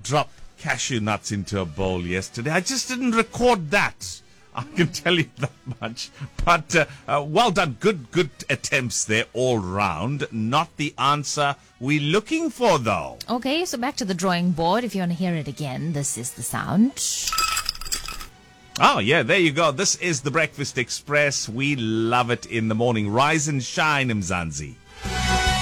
drop cashew nuts into a bowl yesterday. I just didn't record that. I can tell you that much. But well done. Good attempts there all round. Not the answer we're looking for, though. Okay, so back to the drawing board. If you want to hear it again, this is the sound. Oh, yeah, there you go. This is the Breakfast Express. We love it in the morning. Rise and shine, Mzansi.